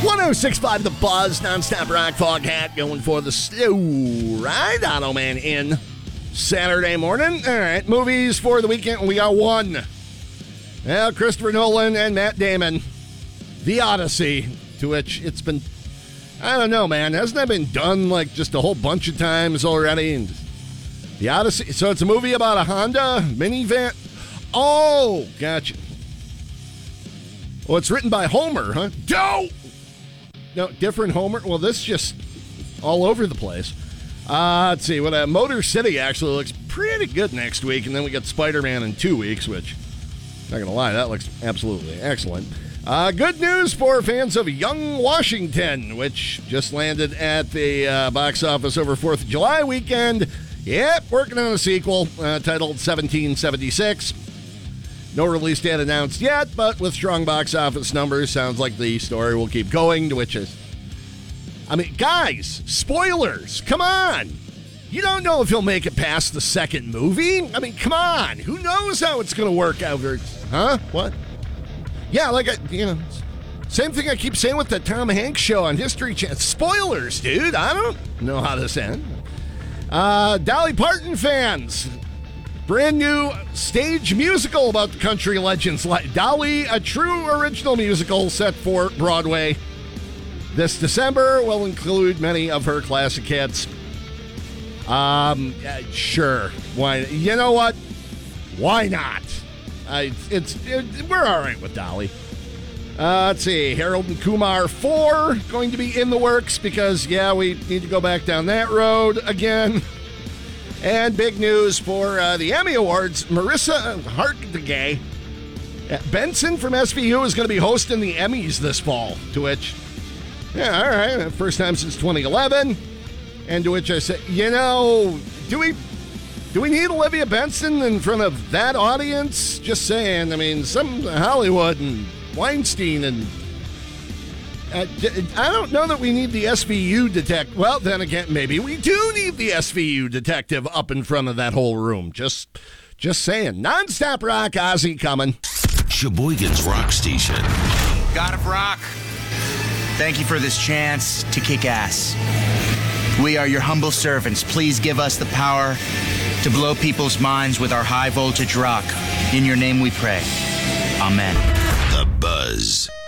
106.5 The Buzz, nonstop rock fog hat going for the slow ride. Auto Man in Saturday morning. All right, movies for the weekend. We got one. Well, Christopher Nolan and Matt Damon. The Odyssey, to which it's been, I don't know, man. Hasn't that been done like just a whole bunch of times already? And The Odyssey. So it's a movie about a Honda minivan. Oh, gotcha. Well, it's written by Homer, huh? No, different Homer. Well, this just all over the place. Let's see. What Motor City actually looks pretty good next week, and then we got Spider-Man in 2 weeks, which, not gonna lie, that looks absolutely excellent. Good news for fans of Young Washington, which just landed at the box office over 4th of July weekend. Yep, working on a sequel titled 1776. No release date announced yet, but with strong box office numbers, sounds like the story will keep going, to which is... I mean, guys, spoilers, come on! You don't know if he'll make it past the second movie? I mean, come on! Who knows how it's going to work out? Huh? What? Yeah, like, same thing I keep saying with the Tom Hanks show on History Channel. Spoilers, dude! I don't know how this ends. Dolly Parton fans... Brand new stage musical about the country legends like Dolly, a true original musical set for Broadway. This December will include many of her classic hits. Sure. Why? You know what? Why not? We're all right with Dolly. Let's see. Harold and Kumar 4 going to be in the works because, yeah, we need to go back down that road again. And big news for the Emmy Awards, Marissa Hargitay Benson from SVU is going to be hosting the Emmys this fall, to which, yeah, all right, first time since 2011, and to which I said, do we need Olivia Benson in front of that audience? Just saying, I mean, some Hollywood and Weinstein and... I don't know that we need the SVU detective. Well, then again, maybe we do need the SVU detective up in front of that whole room. Just saying. Nonstop rock, Ozzy coming. Sheboygan's Rock Station. God of Rock, thank you for this chance to kick ass. We are your humble servants. Please give us the power to blow people's minds with our high voltage rock. In your name we pray. Amen. The Buzz.